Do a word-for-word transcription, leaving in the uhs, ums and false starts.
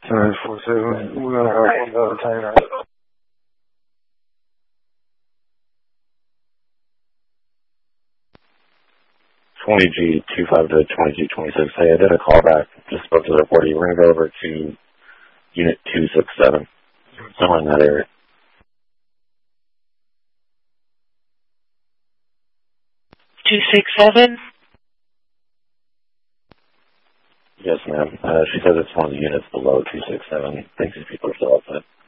nine four seven. We're gonna have one container. twenty G two five to twenty G twenty-six. Hey, I did a call back. Just spoke to the reporter. You ran it over to unit two six seven. Somewhere in that area. two six seven? Yes, ma'am. Uh, she says it's one of the units below two six seven. Thinks these people are still outside.